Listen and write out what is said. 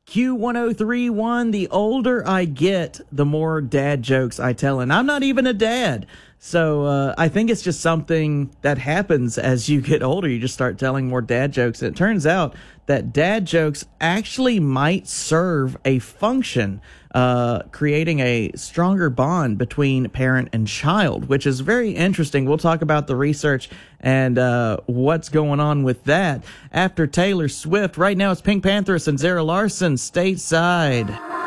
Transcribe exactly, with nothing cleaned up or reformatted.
Q one oh three point one, the older I get, the more dad jokes I tell. And I'm not even a dad. So uh, I think it's just something that happens as you get older. You just start telling more dad jokes. And it turns out that dad jokes actually might serve a function, uh, creating a stronger bond between parent and child, which is very interesting. We'll talk about the research and uh, what's going on with that after Taylor Swift. Right now it's Pink Panthers and Zara Larson, Stateside.